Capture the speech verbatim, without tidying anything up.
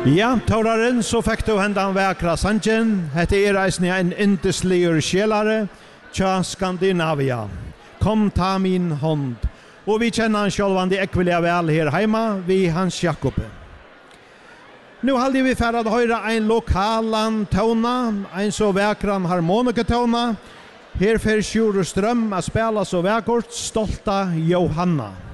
Ja, Toraren, så fikk du hendan väkra sanjen. Hette er eisne en indesligur sjelare, tja Skandinavia. Kom ta min hånd. Og vi kjenner han sjálvandi ekvelia vel her heima, vi Hans Jakob. Nu halde vi för att höra en lokalan tona, en så väkran harmonikatona. Her fer Sjur Strøm att spela så väkert, stolta Johanna.